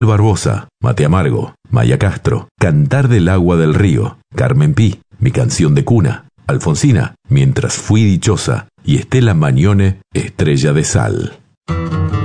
Barbosa, Mate Amargo, Maya Castro, Cantar del agua del río, Carmen Pi, Mi canción de cuna, Alfonsina, Mientras fui dichosa, y Estela Mañone, Estrella de sal.